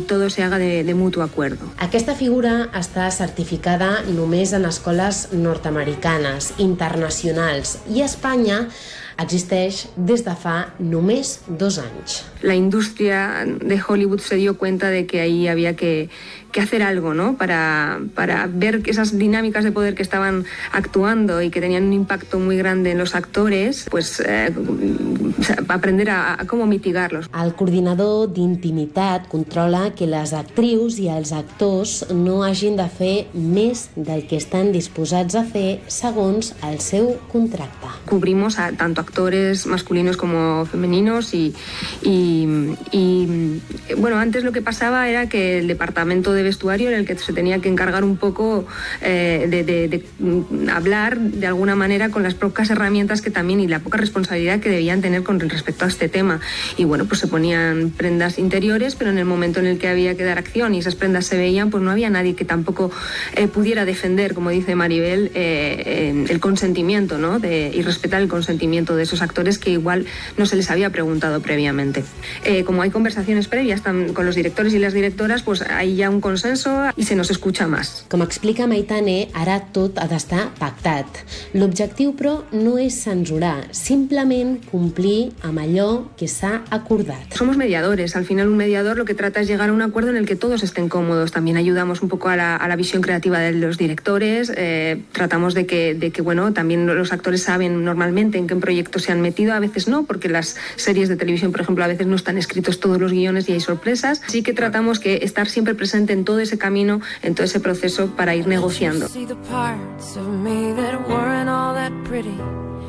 todo se haga de mutuo acuerdo. Aquesta figura està certificada només en escoles nord-americanes, internacionals, i a Espanya existeix des de fa només 2 anys. La industria de Hollywood se dio cuenta de que ahí había que hacer algo, ¿no? Para ver esas dinámicas de poder que estaban actuando y que tenían un impacto muy grande en los actores, pues aprender a cómo mitigarlos. El coordinador d'intimitat controla que les actrius i els actors no hagin de fer més del que estan disposats a fer segons el seu contracte. Cubrimos a tanto actores masculinos como femeninos y bueno, antes lo que pasaba era que el departamento de vestuario era el que se tenía que encargar un poco de hablar de alguna manera con las pocas herramientas que también y la poca responsabilidad que debían tener con respecto a este tema. Y bueno, pues se ponían prendas interiores, pero en el momento en el que había que dar acción y esas prendas se veían, pues no había nadie que tampoco pudiera defender, como dice Maribel, el consentimiento, ¿no? Y respetar el consentimiento de esos actores que igual no se les había preguntado previamente. Como hay conversaciones previas con los directores y las directoras, pues hay ya un consenso y se nos escucha más. Com explica Maitane, ara tot ha d'estar pactat. L'objectiu, però, no és censurar, simplement complir amb allò que s'ha acordat. Somos mediadores. Al final un mediador lo que trata es llegar a un acuerdo en el que todos estén cómodos. También ayudamos un poco a la visión creativa de los directores. Tratamos de que bueno, también los actores saben normalmente en qué proyectos se han metido, a veces no, porque las series de televisión, por ejemplo, a veces no están escritos todos los guiones y hay sorpresas. Así que tratamos que estar siempre presente en todo ese camino, en todo ese proceso para ir negociando.